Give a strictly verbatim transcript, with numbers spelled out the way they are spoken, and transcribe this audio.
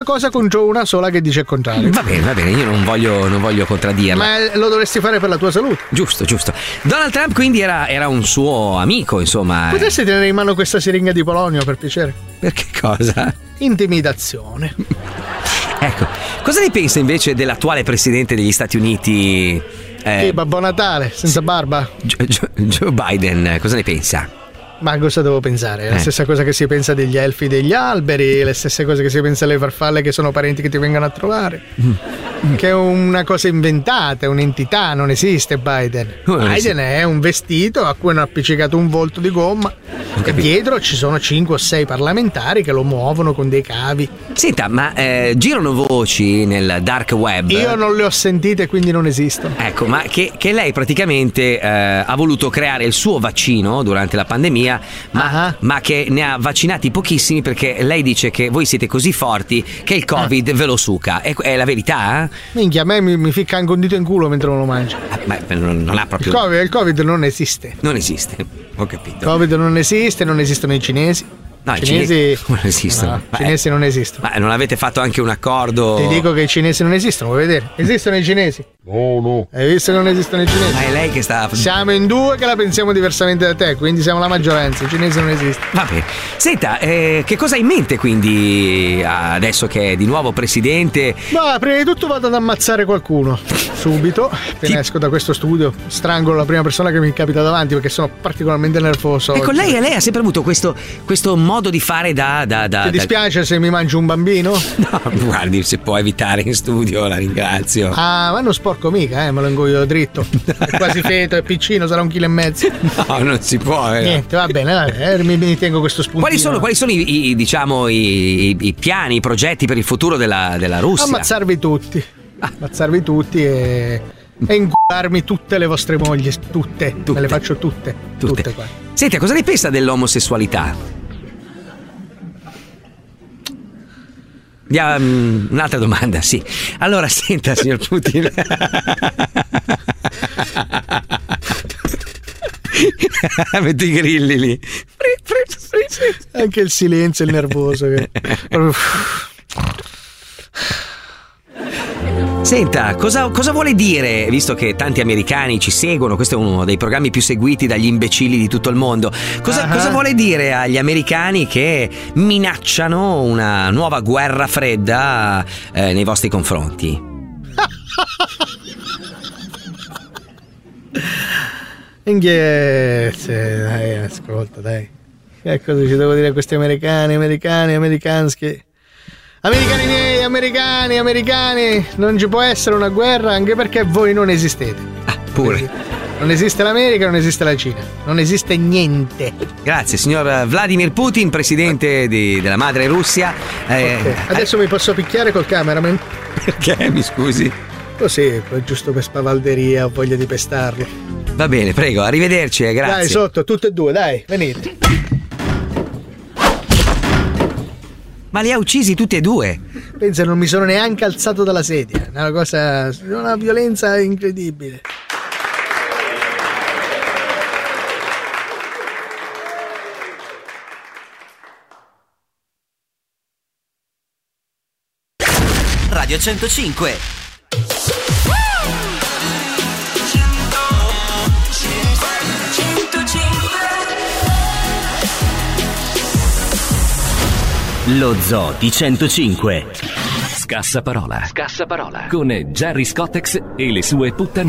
cosa contro una sola che dice il contrario. Va bene, va bene, io non voglio, non voglio contraddirla. Ma lo dovresti fare per la tua salute. Giusto, giusto. Donald Trump quindi era, era un suo amico, insomma. Potresti tenere in mano questa siringa di polonio, per piacere? Per che cosa? Intimidazione. Ecco, cosa ne pensa invece dell'attuale presidente degli Stati Uniti? Eh, sì, Babbo Natale, senza barba. Joe, Joe Biden, cosa ne pensa? Ma cosa devo pensare? È la Eh. stessa cosa che si pensa degli elfi degli alberi, le stesse cose che si pensa alle farfalle che sono parenti che ti vengono a trovare. Mm. Che è una cosa inventata, è un'entità, non esiste Biden. Oh, non Biden esiste. è un vestito a cui hanno appiccicato un volto di gomma e dietro ci sono cinque o sei parlamentari che lo muovono con dei cavi. Senta, ma eh, girano voci nel dark web. Io non le ho sentite, quindi non esistono. Ecco, ma che, che lei praticamente eh, ha voluto creare il suo vaccino durante la pandemia, ma, Ah. ma che ne ha vaccinati pochissimi perché lei dice che voi siete così forti che il Covid ve lo suca. È, è la verità? Minchia, a me mi, mi ficca anche un dito in culo mentre non lo mangio. Ah, ma non, non ha Il proprio. COVID, il COVID non esiste. Non esiste, ho capito. Il Covid non esiste, non esistono i cinesi. No, i cinesi cinesi non esistono. No, Ma i cinesi è- non esistono. Ma non avete fatto anche un accordo? Ti dico che i cinesi non esistono, vuoi vedere? Esistono i cinesi? No, no. Hai visto che non esistono i cinesi? Ma è lei che sta. Siamo in due che la pensiamo diversamente da te, quindi siamo la maggioranza, i cinesi non esistono. Va bene. Senta, eh, che cosa ha in mente quindi adesso che è di nuovo presidente? Ma prima di tutto vado ad ammazzare qualcuno. Subito, appena Ti- esco da questo studio, strangolo la prima persona che mi capita davanti perché sono particolarmente nervoso. Ecco, oggi. lei, lei ha sempre avuto questo, questo modo di fare da. da, da Ti da- dispiace se mi mangio un bambino? No, guardi, se può evitare in studio, la ringrazio. Ah, ma non sporco mica, eh, me lo ingoio dritto. È quasi feto, è piccino, sarà un chilo e mezzo. No, non si può. eh. Niente, va bene, va bene, eh, mi, mi tengo questo spuntino. Quali sono, quali sono i, i- diciamo, i, i- i piani, i progetti per il futuro della, della Russia? Ammazzarvi tutti. Ammazzarvi tutti e. E incularmi tutte le vostre mogli, tutte. Tutte. Me le faccio tutte. Tutte. Tutte qua. Senta, cosa ne pensa dell'omosessualità? Dia- um, un'altra domanda, sì. Allora, senta, signor Putin. Metto i grilli lì. Anche il silenzio, il nervoso. Che... Senta, cosa, cosa vuole dire, visto che tanti americani ci seguono, questo è uno dei programmi più seguiti dagli imbecilli di tutto il mondo, cosa, Ah. cosa vuole dire agli americani che minacciano una nuova guerra fredda eh, nei vostri confronti? Inghie... Dai, ascolta, dai. Che cosa ci devo dire a questi americani, americani, americanschi? Americani miei, americani, americani, non ci può essere una guerra anche perché voi non esistete. Ah, pure. Non esiste l'America, non esiste la Cina, non esiste niente. Grazie, signor Vladimir Putin, presidente di- della madre Russia. Eh, Ok, adesso mi posso picchiare col cameraman? Perché, mi scusi? Così, poi giusto per spavalderia, ho voglia di pestarlo. Va bene, prego, arrivederci, eh, grazie. Dai, sotto, tutte e due, dai, venite. Ma li ha uccisi tutti e due? Pensa, non mi sono neanche alzato dalla sedia. È una cosa, una violenza incredibile. Radio centocinque. Lo Zoo di centocinque. Scassa parola. Scassa parola. Con Gerry Scottex e le sue puttanate.